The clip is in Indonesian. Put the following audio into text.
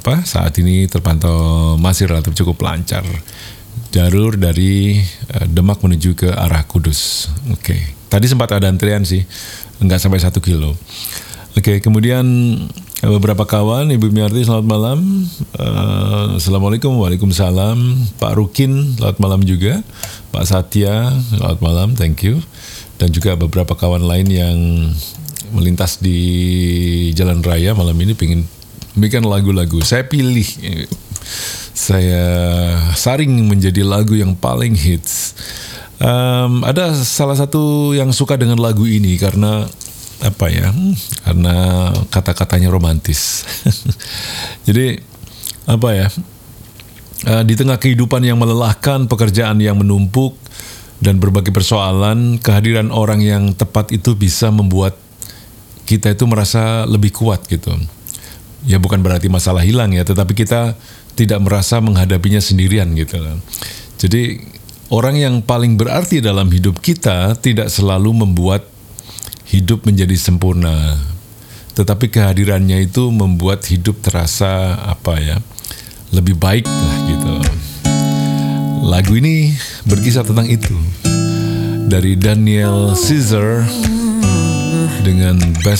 saat ini terpantau masih relatif cukup lancar. Jalur dari Demak menuju ke arah Kudus. Oke. Tadi sempat ada antrian sih, nggak sampai 1 kilo. Oke, kemudian beberapa kawan, Ibu Miarti selamat malam. Assalamualaikum, waalaikumsalam. Pak Rukin selamat malam juga. Pak Satya selamat malam, thank you. Dan juga beberapa kawan lain yang melintas di jalan raya malam ini pengen bikin lagu-lagu. Saya pilih, saya saring menjadi lagu yang paling hits. Ada salah satu yang suka dengan lagu ini karena karena kata-katanya romantis. Jadi di tengah kehidupan yang melelahkan, pekerjaan yang menumpuk, dan berbagai persoalan, kehadiran orang yang tepat itu bisa membuat kita itu merasa lebih kuat gitu. Ya bukan berarti masalah hilang ya, tetapi kita tidak merasa menghadapinya sendirian gitu. Jadi orang yang paling berarti dalam hidup kita tidak selalu membuat hidup menjadi sempurna, tetapi kehadirannya itu membuat hidup terasa lebih baik lah gitu. Lagu ini berkisah tentang itu, dari Daniel Caesar dengan Best